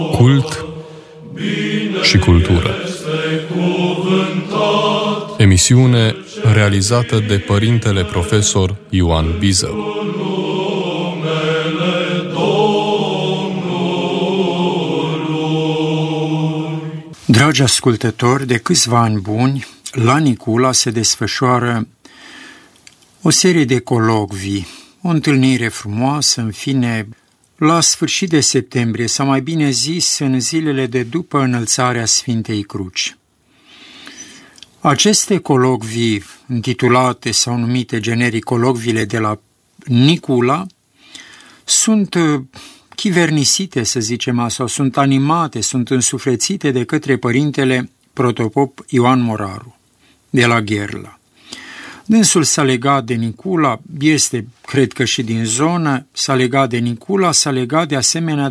Cult și cultură. Emisiune realizată de părintele profesor Ioan Bizău. Dragi ascultători, de câțiva ani buni, la Nicula se desfășoară o serie de colocvii, o întâlnire frumoasă, în fine, la sfârșit de septembrie, sau mai bine zis, în zilele de după înălțarea Sfintei Cruci. Aceste colocvii, intitulate sau numite generic colocviile de la Nicula, sunt chivernisite, să zicem, sau sunt animate, sunt însuflețite de către părintele protopop Ioan Moraru, de la Gherla. Dânsul s-a legat de Nicula, este, cred că și din zonă, s-a legat de Nicula, s-a legat de asemenea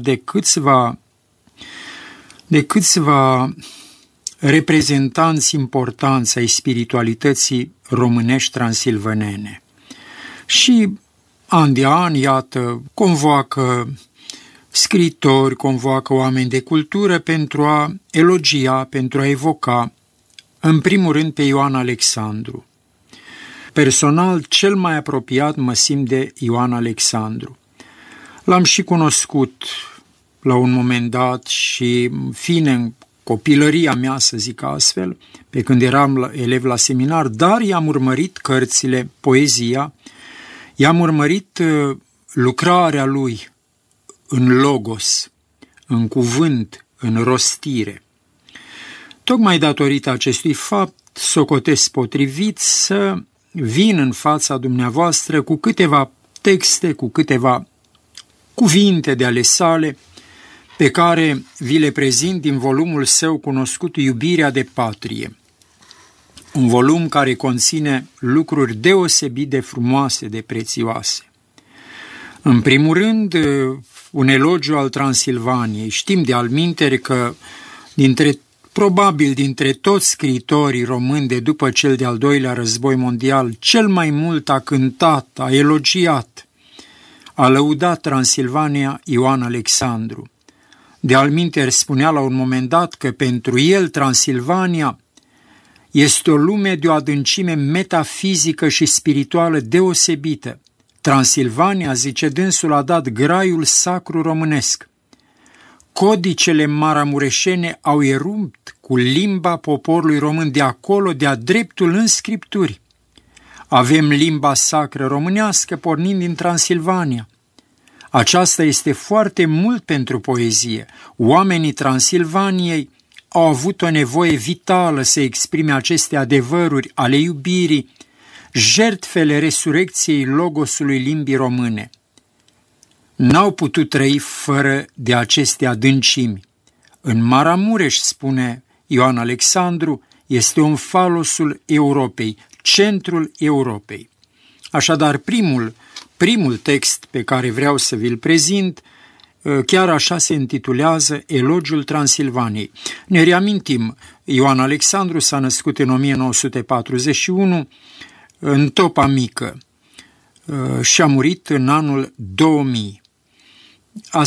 de câțiva reprezentanți importanți ai spiritualității românești transilvanene. Și an de an, iată, convoacă scriitori, convoacă oameni de cultură pentru a elogia, pentru a evoca, în primul rând, pe Ioan Alexandru. Personal, cel mai apropiat mă simt de Ioan Alexandru. L-am și cunoscut la un moment dat și, fine, în copilăria mea, să zic astfel, pe când eram elev la seminar, dar i-am urmărit cărțile, poezia, i-am urmărit lucrarea lui în logos, în cuvânt, în rostire. Tocmai datorită acestui fapt, socotesc potrivit să vin în fața dumneavoastră cu câteva texte, cu câteva cuvinte de ale sale, pe care vi le prezint din volumul său cunoscut Iubirea de Patrie. Un volum care conține lucruri deosebit de frumoase, de prețioase. În primul rând, un elogiu al Transilvaniei. Știm de alminteri că probabil dintre toți scriitorii români de după cel de-al doilea război mondial, cel mai mult a cântat, a elogiat, a lăudat Transilvania Ioan Alexandru. De alminteri spunea la un moment dat că pentru el Transilvania este o lume de o adâncime metafizică și spirituală deosebită. Transilvania, zice dânsul, a dat graiul sacru românesc. Codicele maramureșene au erupt cu limba poporului român de acolo, de-a dreptul în scripturi. Avem limba sacră românească pornind din Transilvania. Aceasta este foarte mult pentru poezie. Oamenii Transilvaniei au avut o nevoie vitală să exprime aceste adevăruri ale iubirii, jertfele resurecției logosului limbii române. N-au putut trăi fără de aceste adâncimi. În Maramureș, spune Ioan Alexandru, este omfalosul Europei, centrul Europei. Așadar, primul text pe care vreau să vi-l prezint, chiar așa se intitulează Elogiul Transilvaniei. Ne reamintim, Ioan Alexandru s-a născut în 1941 în Topa Mică și a murit în anul 2000. A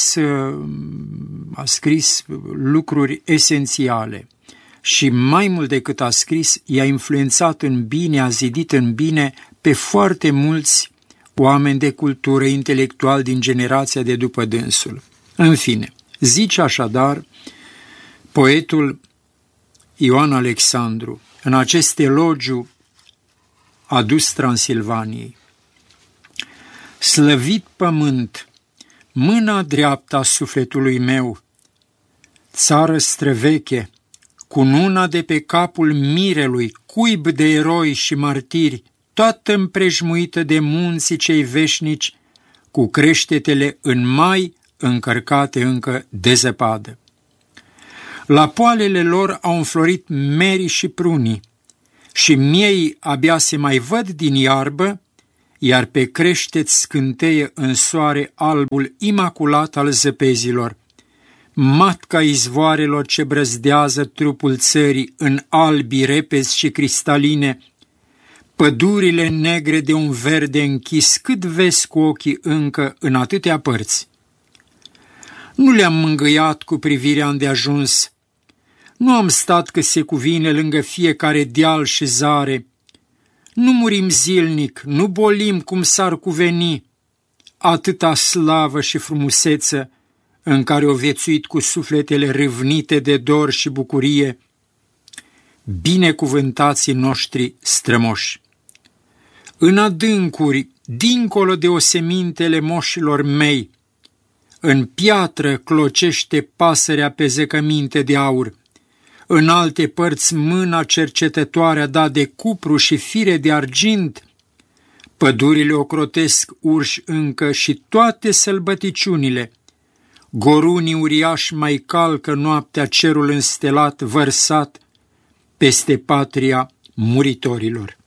scris lucruri esențiale și mai mult decât a scris, i-a influențat în bine, a zidit în bine pe foarte mulți oameni de cultură, intelectuali din generația de după dânsul. În fine, zice așadar poetul Ioan Alexandru în acest elogiu adus Transilvaniei: slăvit pământ, mâna dreaptă a sufletului meu, țară străveche, cununa de pe capul mirelui, cuib de eroi și martiri, toată împrejmuită de munții cei veșnici, cu creștetele în mai încărcate încă de zăpadă. La poalele lor au înflorit merii și prunii, și miei abia se mai văd din iarbă, iar pe creșteți scânteie în soare albul imaculat al zăpezilor, matca izvoarelor ce brăzdează trupul țării în albi repezi și cristaline, pădurile negre de un verde închis, cât vezi cu ochii încă în atâtea părți. Nu le-am mângâiat cu privirea îndeajuns, nu am stat că se cuvine lângă fiecare deal și zare, nu murim zilnic, nu bolim cum s-ar cuveni, atâta slavă și frumusețe în care o viețuit cu sufletele râvnite de dor și bucurie, binecuvântații noștri strămoși. În adâncuri, dincolo de osemintele moșilor mei, în piatră clocește pasărea pe zecăminte de aur, în alte părți mâna cercetătoare a dat de cupru și fire de argint, pădurile ocrotesc urși încă și toate sălbăticiunile, gorunii uriași mai calcă noaptea cerul înstelat vărsat peste patria muritorilor.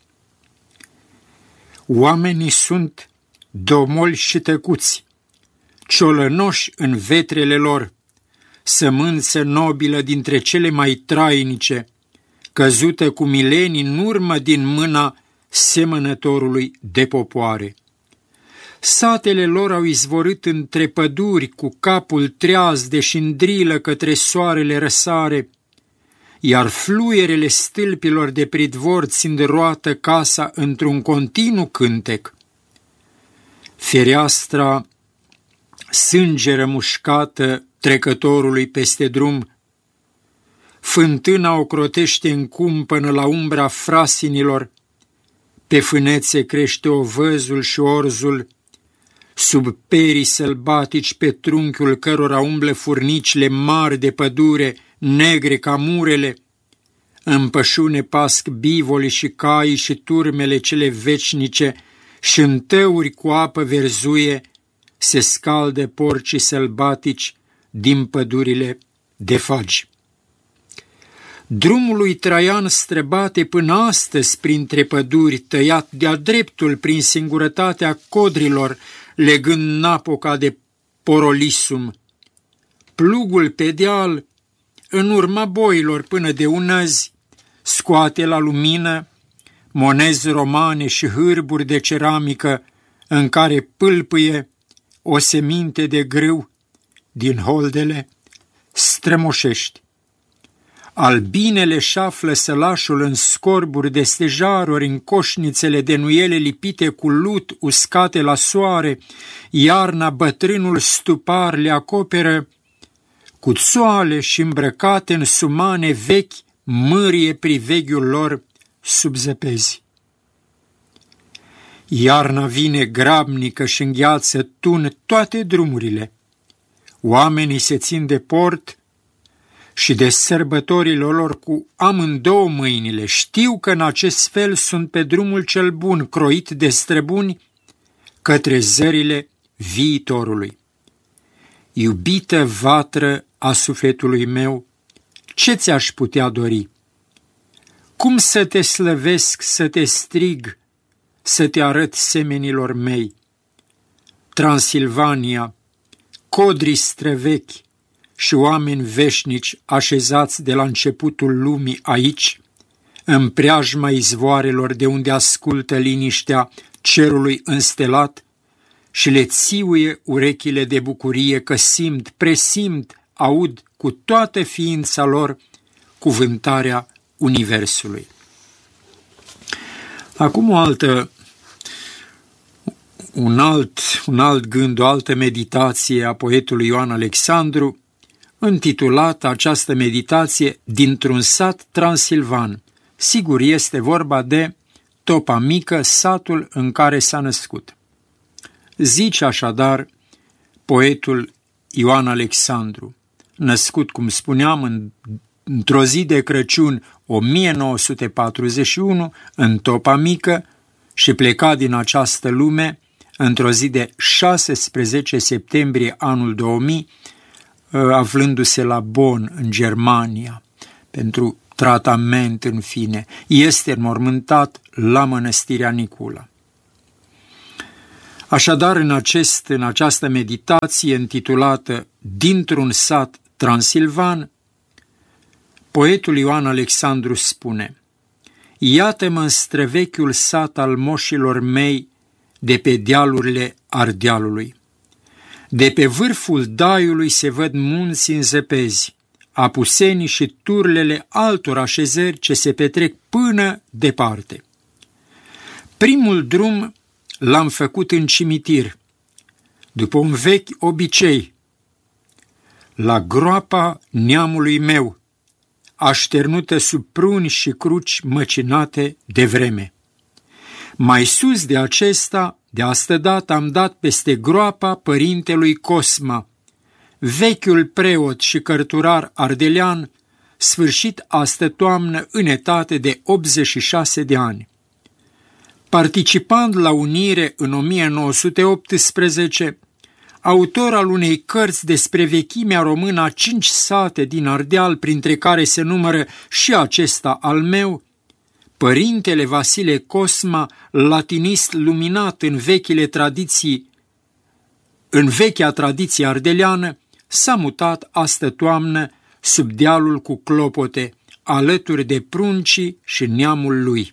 Oamenii sunt domoli și tăcuți, ciolănoși în vetrele lor, sămânță nobilă dintre cele mai trainice, căzută cu milenii în urmă din mâna semănătorului de popoare. Satele lor au izvorât între păduri cu capul treaz de șindrilă către soarele răsare, iar fluierele stâlpilor de pridvor țin roată casa într-un continuu cântec. Fereastra sânge rămușcată trecătorului peste drum, fântâna ocrotește în cumpănă la umbra frasinilor, pe fânețe crește ovăzul și orzul, sub perii sălbatici pe trunchiul cărora umblă furnicile mari de pădure, negre ca murele, în pășune pasc bivolii și caii și turmele cele vecinice și în tăuri cu apă verzuie se scaldă porcii sălbatici din pădurile de fagi. Drumul lui Traian străbate până astăzi printre păduri, tăiat de-a dreptul prin singurătatea codrilor, legând napoca de Porolisum. Plugul pe deal, în urma boilor până de unăzi, scoate la lumină monezi romane și hârburi de ceramică în care pâlpâie o seminte de grâu din holdele strămoșești. Albinele șaflă sălașul în scorburi de stejaruri, în coșnițele de nuiele lipite cu lut uscate la soare, iarna bătrânul stupar le acoperă cu țoale și îmbrăcate în sumane vechi, mârie priveghiul lor sub zăpezi. Iarna vine grabnică și îngheață tun toate drumurile. Oamenii se țin de port și de sărbătorile lor cu amândouă mâinile. Știu că în acest fel sunt pe drumul cel bun, croit de străbuni, către zările viitorului. Iubită vatră a sufletului meu, ce ți-aș putea dori? Cum să te slăvesc, să te strig, să te arăt semenilor mei? Transilvania, codri străvechi și oameni veșnici așezați de la începutul lumii aici, în preajma izvoarelor de unde ascultă liniștea cerului înstelat și le țiuie urechile de bucurie că simt, presimt, aud cu toată ființa lor cuvântarea Universului. Acum un alt gând, o altă meditație a poetului Ioan Alexandru, intitulată această meditație Dintr-un sat transilvan. Sigur, este vorba de Topa Mică, satul în care s-a născut. Zice așadar poetul Ioan Alexandru, născut, cum spuneam, într-o zi de Crăciun 1941 în Topa Mică și plecat din această lume într-o zi de 16 septembrie anul 2000, aflându-se la Bonn, în Germania, pentru tratament, în fine. Este înmormântat la Mănăstirea Nicula. Așadar, în această meditație intitulată Dintr-un sat transilvan, poetul Ioan Alexandru spune: Iată-mă în străvechiul sat al moșilor mei de pe dealurile Ardealului. De pe vârful daiului se văd munți în zăpezi, apusenii și turlele altor așezări ce se petrec până departe. Primul drum l-am făcut în cimitir, după un vechi obicei, la groapa neamului meu, așternută sub pruni și cruci măcinate de vreme. Mai sus de acesta, de astădată am dat peste groapa părintelui Cosma, vechiul preot și cărturar ardelean, sfârșit astă toamnă în etate de 86 de ani. Participând la unire în 1918, autor al unei cărți despre vechimea română a 5 sate din Ardeal, printre care se numără și acesta al meu, părintele Vasile Cosma, latinist luminat în vechea tradiție ardeleană, s-a mutat astă toamnă sub dealul cu clopote, alături de pruncii și neamul lui.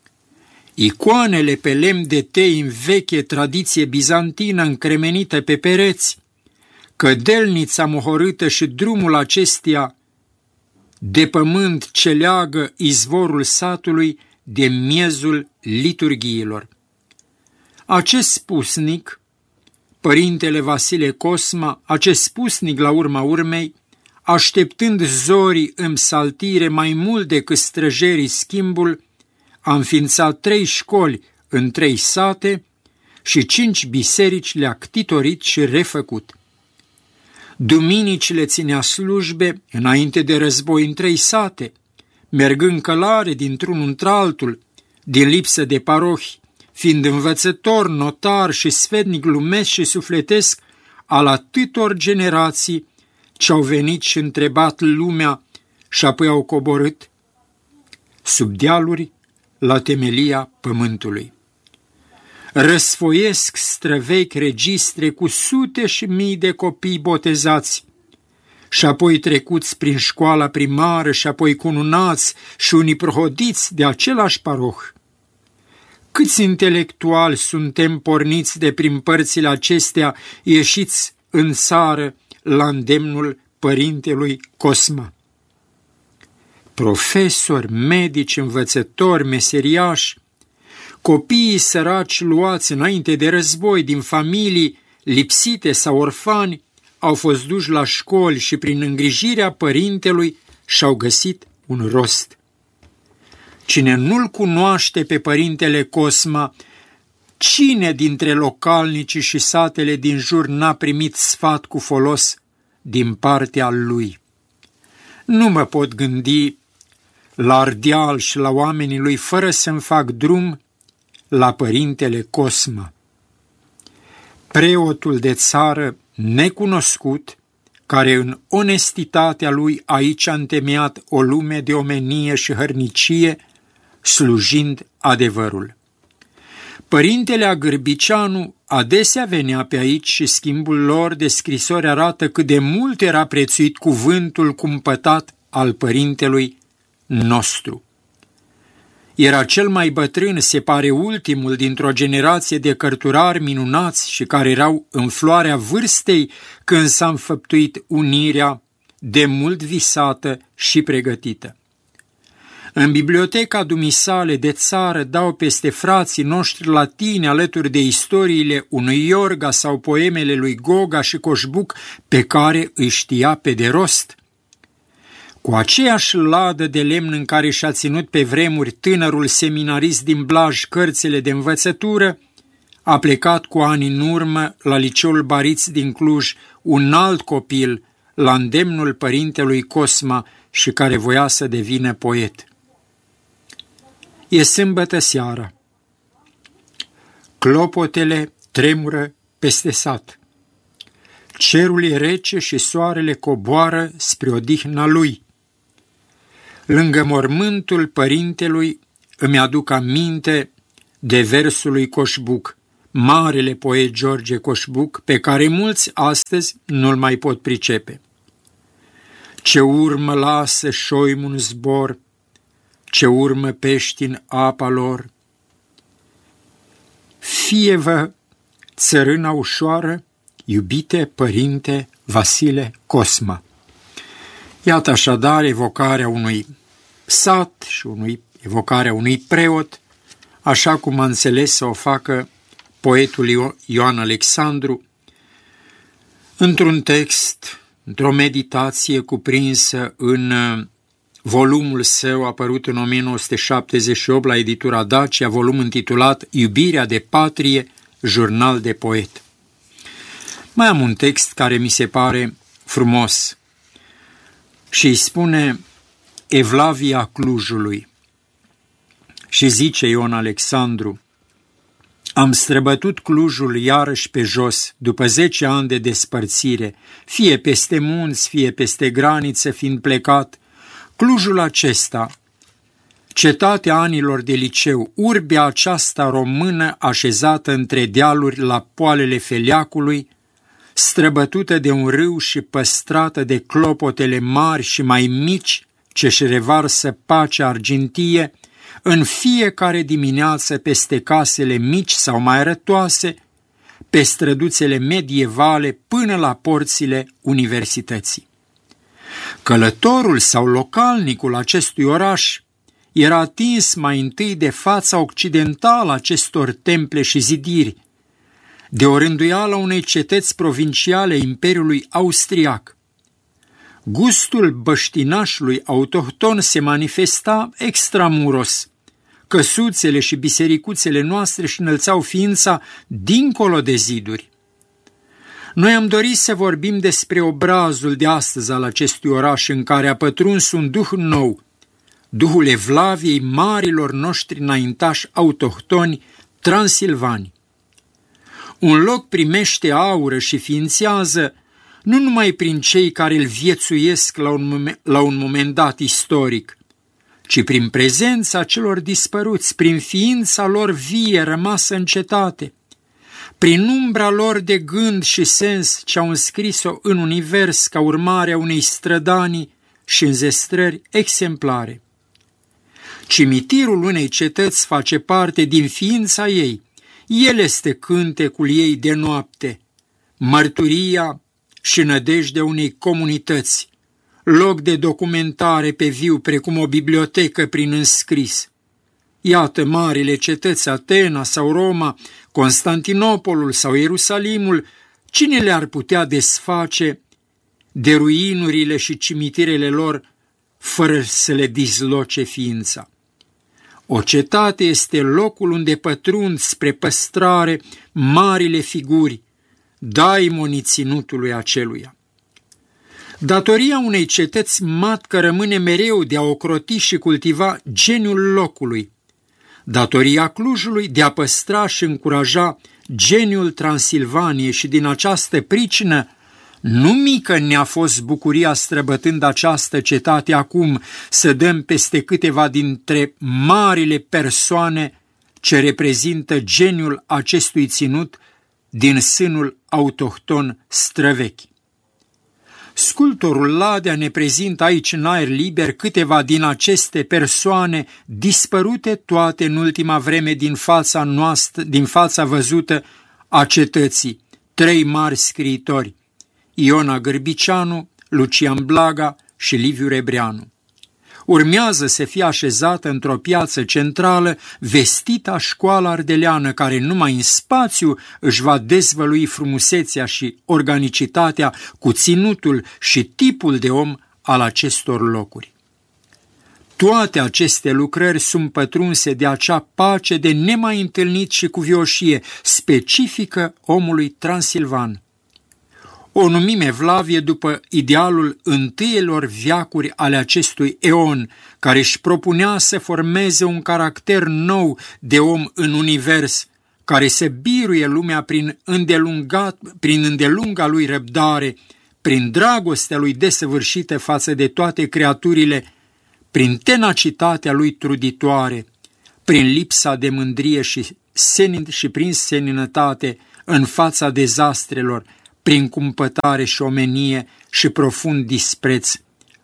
Icoanele pe lemn de tei în veche tradiție bizantină încremenită pe pereți, cădelnița mohorâtă și drumul acesteia de pământ ce leagă izvorul satului de miezul liturghiilor. Acest spusnic, părintele Vasile Cosma, acest spusnic la urma urmei, așteptând zorii în saltire mai mult decât străjerii schimbul, a înființat 3 școli în 3 sate și 5 biserici le-a ctitorit și refăcut. Duminicile ținea slujbe înainte de război în 3 sate, mergând călare dintr-unul într-altul, din lipsă de parohi, fiind învățător, notar și sfetnic lumesc și sufletesc al atâtor generații ce au venit și întrebat lumea și apoi au coborât sub dealuri la temelia pământului. Răsfoiesc străvechi registre cu sute și mii de copii botezați și apoi trecuți prin școala primară și apoi cununați și unii prohodiți de același paroh. Câți intelectuali suntem porniți de prin părțile acestea, ieșiți în țară la îndemnul părintelui Cosma. Profesori, medici, învățători, meseriași, copiii săraci luați înainte de război din familii lipsite sau orfani au fost duși la școli și prin îngrijirea părintelui și-au găsit un rost. Cine nu-l cunoaște pe părintele Cosma, cine dintre localnicii și satele din jur n-a primit sfat cu folos din partea lui? Nu mă pot gândi la Ardeal și la oamenii lui fără să-mi fac drum la părintele Cosma. Preotul de țară necunoscut, care în onestitatea lui aici a întemeiat o lume de omenie și hărnicie, slujind adevărul. Părintele Agârbiceanu adesea venea pe aici și schimbul lor de scrisori arată cât de mult era prețuit cuvântul cumpătat al părintelui nostru. Era cel mai bătrân, se pare ultimul dintr-o generație de cărturari minunați și care erau în floarea vârstei când s-a înfăptuit unirea de mult visată și pregătită. În biblioteca dumisale de țară dau peste frații noștri latini alături de istoriile unui Iorga sau poemele lui Goga și Coșbuc pe care îi știa pe de rost. Cu aceeași ladă de lemn în care și-a ținut pe vremuri tânărul seminarist din Blaj cărțile de învățătură, a plecat cu ani în urmă la liceul Bariț din Cluj un alt copil la îndemnul părintelui Cosma și care voia să devină poet. E sâmbătă seara. Clopotele tremură peste sat. Cerul e rece și soarele coboară spre odihna lui. Lângă mormântul părintelui îmi aduc aminte de versul lui Coșbuc, marele poet George Coșbuc, pe care mulți astăzi nu-l mai pot pricepe. Ce urmă lasă șoimul în zbor, ce urmă pești în apa lor. Fie-vă țărâna ușoară, iubite părinte Vasile Cosma. Iată așadar evocarea unui sat și evocarea unui preot, așa cum a înțeles să o facă poetul Ioan Alexandru, într-un text, într-o meditație cuprinsă în volumul său apărut în 1978 la editura Dacia, volum intitulat Iubirea de patrie, jurnal de poet. Mai am un text care mi se pare frumos și îi spune Evlavia Clujului și zice Ion Alexandru: am străbătut Clujul iarăși pe jos, după 10 ani de despărțire, fie peste munți, fie peste graniță fiind plecat. Clujul acesta, cetatea anilor de liceu, urbea aceasta română așezată între dealuri la poalele Feleacului, străbătută de un râu și păstrată de clopotele mari și mai mici ce-și revarsă pacea argintie, în fiecare dimineață peste casele mici sau mai arătoase, pe străduțele medievale până la porțile universității. Călătorul sau localnicul acestui oraș era atins mai întâi de fața occidentală a acestor temple și zidiri, de o rânduială unei cetăți provinciale Imperiului Austriac. Gustul băștinașului autohton se manifesta extramuros. Căsuțele și bisericuțele noastre își înălțau ființa dincolo de ziduri. Noi am dorit să vorbim despre obrazul de astăzi al acestui oraș în care a pătruns un duh nou, duhul evlaviei marilor noștri înaintași autohtoni transilvani. Un loc primește aură și ființează nu numai prin cei care îl viețuiesc la un moment dat istoric, ci prin prezența celor dispăruți, prin ființa lor vie rămasă în cetate, prin umbra lor de gând și sens ce au înscris-o în univers ca urmare a unei strădanii și înzestrări exemplare. Cimitirul unei cetăți face parte din ființa ei. El este cântecul ei de noapte, mărturia și nădejdea unei comunități, loc de documentare pe viu precum o bibliotecă prin înscris. Iată marile cetăți, Atena sau Roma, Constantinopolul sau Ierusalimul, cine le-ar putea desface de ruinurile și cimitirele lor fără să le dizloce ființa? O cetate este locul unde pătrund spre păstrare marile figuri, daimonii ținutului aceluia. Datoria unei cetăți matcă rămâne mereu de a ocroti și cultiva geniul locului. Datoria Clujului de a păstra și încuraja geniul Transilvaniei și din această pricină nu mică ne-a fost bucuria străbătând această cetate acum să dăm peste câteva dintre marile persoane ce reprezintă geniul acestui ținut din sânul autohton străvechi. Sculptorul Ladea ne prezintă aici în aer liber câteva din aceste persoane dispărute toate în ultima vreme din fața văzută a cetății, 3 mari scriitori, Iona Gârbicianu, Lucian Blaga și Liviu Rebreanu. Urmează să fie așezată într-o piață centrală vestita școală ardeleană, care numai în spațiu își va dezvălui frumusețea și organicitatea cu ținutul și tipul de om al acestor locuri. Toate aceste lucrări sunt pătrunse de acea pace de nemai întâlnit și cuvioșie specifică omului transilvan. O numim Evlavie după idealul întâielor veacuri ale acestui eon, care își propunea să formeze un caracter nou de om în univers, care să biruie lumea prin îndelunga lui răbdare, prin dragostea lui desăvârșită față de toate creaturile, prin tenacitatea lui truditoare, prin lipsa de mândrie și prin seninătate în fața dezastrelor, prin cumpătare și omenie și profund dispreț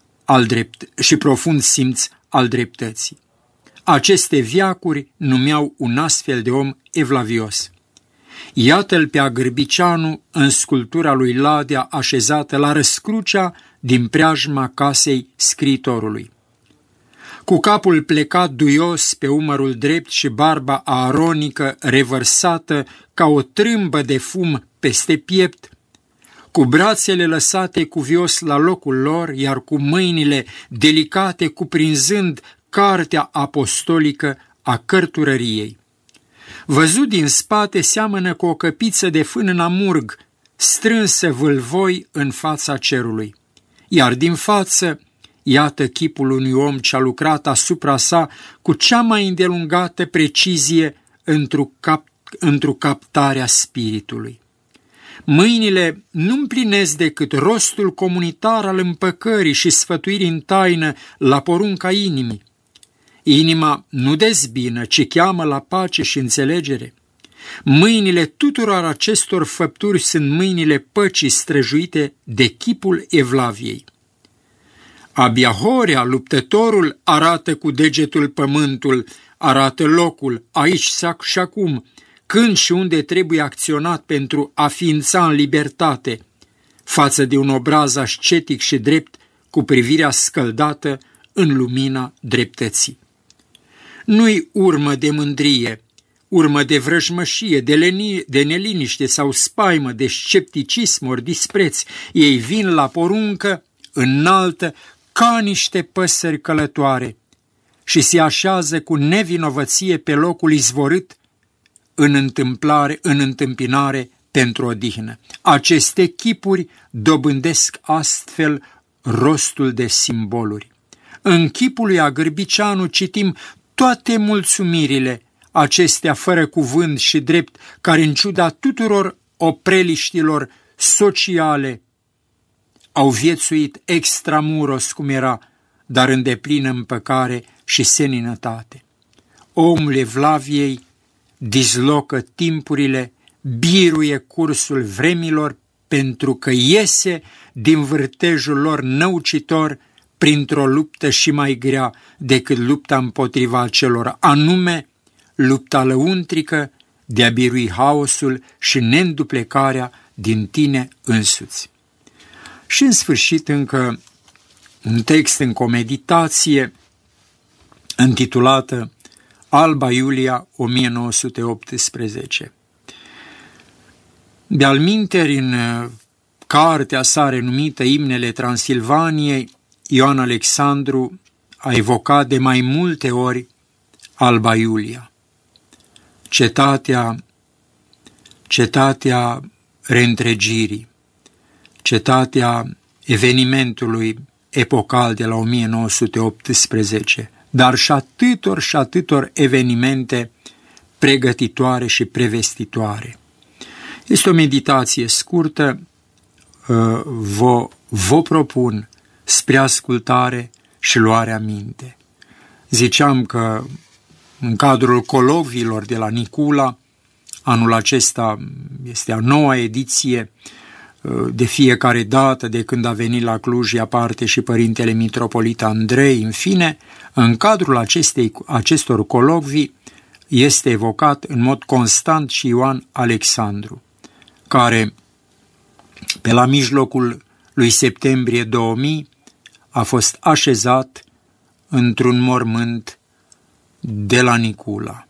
și profund simț al dreptății. Aceste veacuri numeau un astfel de om evlavios. Iată-l pe Agârbiceanu în sculptura lui Ladea așezată la răscrucea din preajma casei scriitorului. Cu capul plecat duios pe umărul drept și barba aaronică revărsată ca o trâmbă de fum peste piept, cu brațele lăsate cuvios la locul lor, iar cu mâinile delicate cuprinzând cartea apostolică a cărturăriei. Văzut din spate, seamănă cu o căpiță de fân în amurg, strânsă vâlvoi în fața cerului. Iar din față, iată chipul unui om ce a lucrat asupra sa cu cea mai îndelungată precizie într-o captarea spiritului. Mâinile nu împlinesc decât rostul comunitar al împăcării și sfătuirii în taină la porunca inimii. Inima nu dezbină, ci cheamă la pace și înțelegere. Mâinile tuturor acestor făpturi sunt mâinile păcii străjuite de chipul Evlaviei. Abia Horea, luptătorul, arată cu degetul pământul, arată locul, aici și acum, când și unde trebuie acționat pentru a ființa în libertate, față de un obraz ascetic și drept cu privirea scăldată în lumina dreptății. Nu-i urmă de mândrie, urmă de vrăjmășie, de neliniște sau spaimă, de scepticism ori dispreț. Ei vin la poruncă înaltă ca niște păsări călătoare și se așează cu nevinovăție pe locul izvorât în întâmpinare pentru odihnă. Aceste chipuri dobândesc astfel rostul de simboluri. În chipul lui Agârbiceanu citim toate mulțumirile acestea fără cuvânt și drept, care în ciuda tuturor opreliștilor sociale au viețuit extramuros cum era, dar în deplină împăcare și seninătate. Omul Evlaviei dizlocă timpurile, biruie cursul vremilor, pentru că iese din vârtejul lor năucitor printr-o luptă și mai grea decât lupta împotriva celor, anume lupta lăuntrică de a birui haosul și neînduplecarea din tine însuți. Și în sfârșit încă un text în comeditație intitulată Alba Iulia 1918. De-al minteri, în cartea sa renumită Imnele Transilvaniei, Ioan Alexandru a evocat de mai multe ori Alba Iulia, cetatea reîntregirii, cetatea evenimentului epocal de la 1918, dar și atâtor evenimente pregătitoare și prevestitoare. Este o meditație scurtă, vă propun spre ascultare și luare aminte. Ziceam că în cadrul colocviilor de la Nicula, anul acesta este a 9-a ediție, de fiecare dată de când a venit la Cluj ia parte și Părintele Mitropolit Andrei. În fine, în cadrul acestor colocvii este evocat în mod constant și Ioan Alexandru, care pe la mijlocul lui septembrie 2000 a fost așezat într-un mormânt de la Nicula.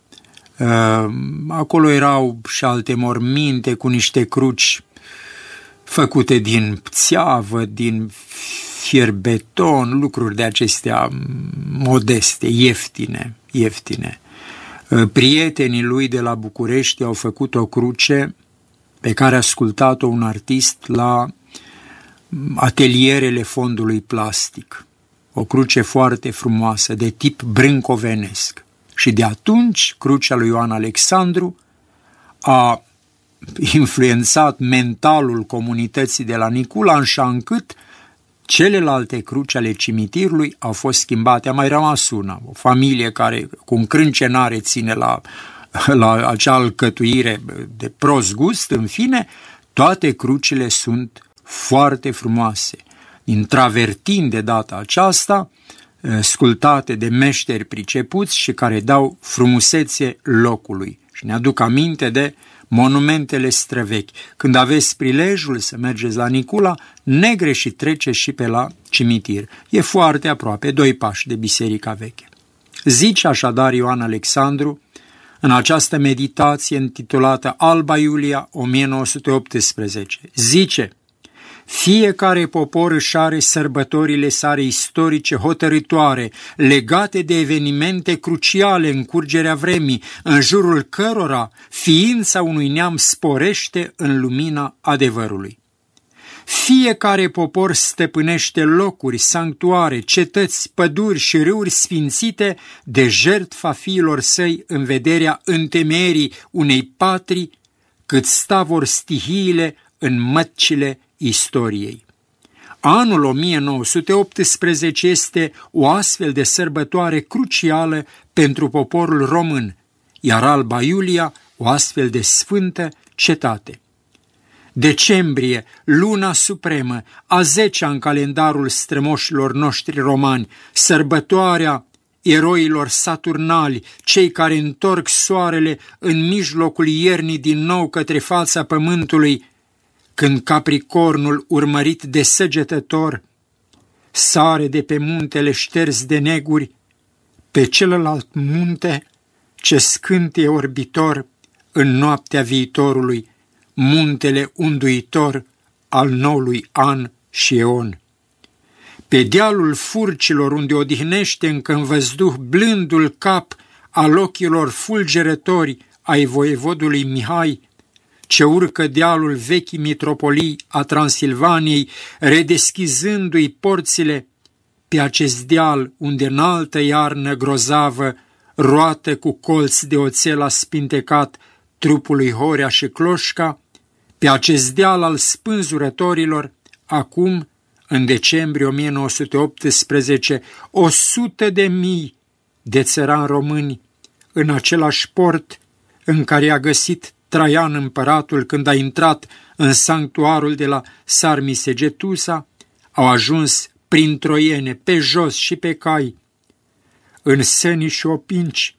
Acolo erau și alte morminte cu niște cruci făcute din țeavă, din fierbeton, lucruri de acestea modeste, ieftine. Prietenii lui de la București au făcut o cruce pe care a sculptat-o un artist la atelierele Fondului Plastic. O cruce foarte frumoasă, de tip brâncovenesc. Și de atunci, crucea lui Ioan Alexandru a influențat mentalul comunității de la Nicula, așa încât celelalte cruci ale cimitirului au fost schimbate. A mai rămas una, o familie care cu încrâncenare ține la acea alcătuire de prost gust. În fine, toate crucile sunt foarte frumoase, din travertin de data aceasta, sculptate de meșteri pricepuți și care dau frumusețe locului. Și ne aduc aminte de monumentele străvechi. Când aveți prilejul să mergeți la Nicula, negreșit treceți și pe la cimitir. E foarte aproape, 2 pași de biserica veche. Zice așadar Ioan Alexandru, în această meditație intitulată Alba Iulia 1918, zice: fiecare popor își are sărbătorile sale istorice hotărâtoare, legate de evenimente cruciale în curgerea vremii, în jurul cărora ființa unui neam sporește în lumina adevărului. Fiecare popor stăpânește locuri, sanctuare, cetăți, păduri și râuri sfințite de jertfa fiilor săi în vederea întemeierii unei patrii, cât stavor stihiile în mătcile istoriei. Anul 1918 este o astfel de sărbătoare crucială pentru poporul român, iar Alba Iulia o astfel de sfântă cetate. Decembrie, luna supremă, a 10-a în calendarul strămoșilor noștri romani, sărbătoarea eroilor saturnali, cei care întorc soarele în mijlocul iernii din nou către fața pământului, când Capricornul, urmărit de săgetător, sare de pe muntele șters de neguri, pe celălalt munte ce scântie orbitor în noaptea viitorului, muntele unduitor al noului an și eon. Pe dealul furcilor, unde odihnește încă în văzduh blândul cap al ochilor fulgerători ai voievodului Mihai, ce urcă dealul vechii mitropolii a Transilvaniei, redeschizându-i porțile, pe acest deal unde în altă iarnă grozavă, roată cu colți de oțel a spintecat trupul lui Horea și Cloșca, pe acest deal al spânzurătorilor, acum, în decembrie 1918, 100.000 de țărani români, în același port în care a găsit Traian împăratul când a intrat în sanctuarul de la Sarmisegetusa, au ajuns prin troiene, pe jos și pe cai, în săni și opinci,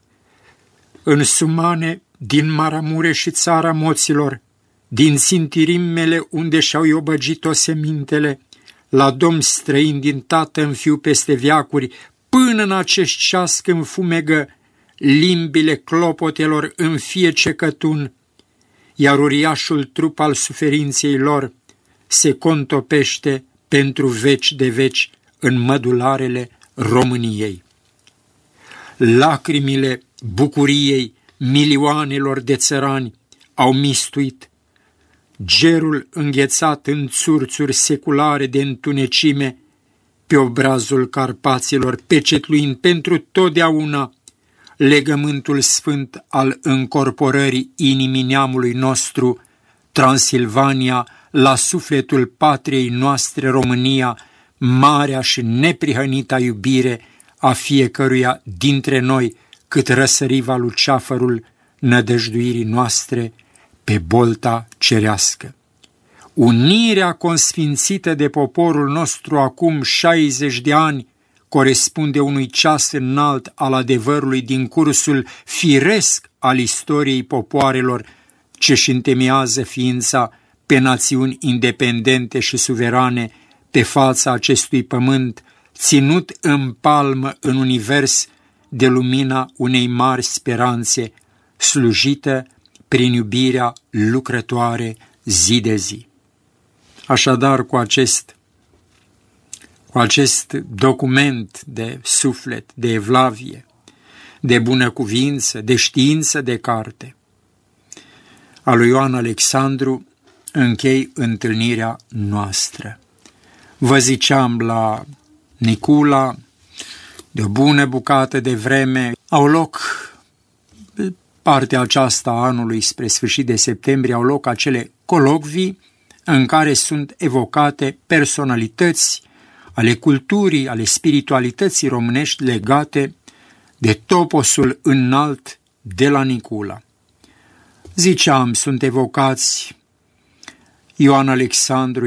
în sumane din Maramure și țara moților, din țintirimele unde și-au iobăgit osemintele, la domni străini din tată în fiu peste veacuri, până în acest ceas când fumegă limbile clopotelor în fie cecătun, iar uriașul trup al suferinței lor se contopește pentru veci de veci în mădularele României. Lacrimile bucuriei milioanelor de țărani au mistuit, gerul înghețat în țurțuri seculare de întunecime pe obrazul Carpaților, pecetluind pentru totdeauna legământul sfânt al încorporării inimii neamului nostru, Transilvania, la sufletul patriei noastre România, marea și neprihănita iubire a fiecăruia dintre noi, cât răsăriva luceafărul nădăjduirii noastre pe bolta cerească. Unirea consfințită de poporul nostru acum 60 de ani corespunde unui ceas înalt al adevărului din cursul firesc al istoriei popoarelor ce-și întemeiază ființa pe națiuni independente și suverane pe fața acestui pământ, ținut în palmă în univers de lumina unei mari speranțe, slujită prin iubirea lucrătoare zi de zi. Așadar, cu acest document de suflet, de evlavie, de bunăcuvință, de știință de carte, a lui Ioan Alexandru, închei întâlnirea noastră. Vă ziceam la Nicula, de o bună bucată de vreme, au loc, partea aceasta a anului spre sfârșit de septembrie, au loc acele colocvii în care sunt evocate personalități ale culturii, ale spiritualității românești legate de toposul înalt de la Nicula. Ziceam, sunt evocați Ioan Alexandru,